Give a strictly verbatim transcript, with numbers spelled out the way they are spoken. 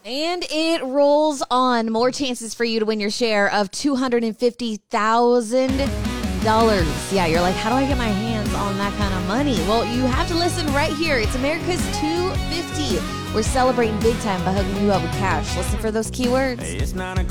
And it rolls on. More chances for you to win your share of two hundred fifty thousand dollars. Yeah, you're like, how do I get my hands on that kind of money? Well, you have to listen right here. It's America's two fifty. We're celebrating big time by hooking you up with cash. Listen for those keywords. It's not a